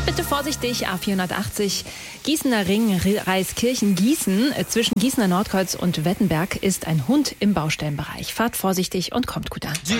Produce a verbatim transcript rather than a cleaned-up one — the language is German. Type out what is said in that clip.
Bitte vorsichtig, A vierhundertachtzig, Gießener Ring, Reiskirchen, Gießen. Zwischen Gießener Nordkreuz und Wettenberg ist ein Hund im Baustellenbereich. Fahrt vorsichtig und kommt gut an.